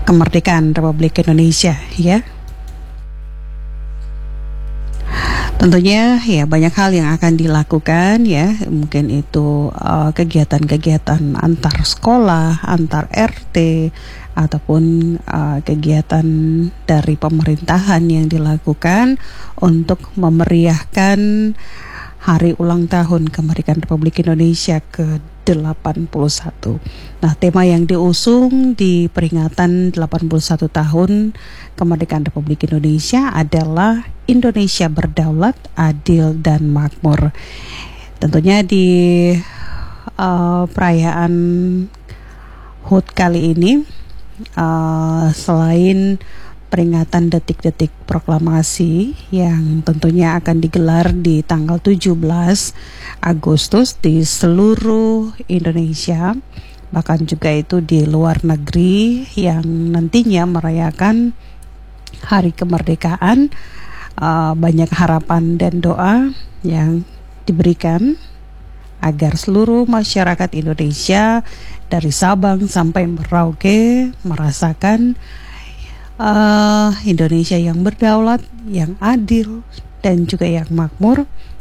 kemerdekaan Republik Indonesia, ya. Tentunya ya banyak hal yang akan dilakukan, ya, mungkin itu kegiatan-kegiatan antar sekolah, antar RT, ataupun kegiatan dari pemerintahan yang dilakukan untuk memeriahkan hari ulang tahun kemerdekaan Republik Indonesia ke-81. Nah, tema yang diusung di peringatan 81 tahun kemerdekaan Republik Indonesia adalah Indonesia berdaulat, adil, dan makmur. Tentunya di perayaan HUT kali ini, selain peringatan detik-detik proklamasi yang tentunya akan digelar di tanggal 17 Agustus di seluruh Indonesia, bahkan juga itu di luar negeri yang nantinya merayakan hari kemerdekaan, banyak harapan dan doa yang diberikan agar seluruh masyarakat Indonesia dari Sabang sampai Merauke merasakan Indonesia yang berdaulat, yang adil, dan juga yang makmur,